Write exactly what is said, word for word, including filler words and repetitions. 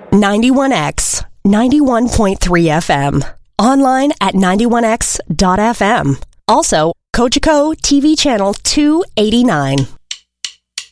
ninety-one X, ninety-one point three F M. Online at ninety-one x dot f m. Also, Cogeco T V channel two eighty-nine.